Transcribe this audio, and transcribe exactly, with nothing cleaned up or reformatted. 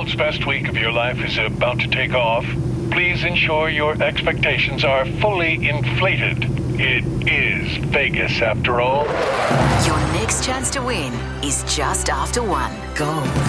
world's best week of your life is about to take off, please ensure your expectations are fully inflated. It is Vegas, after all. Your next chance to win is just after one. Gold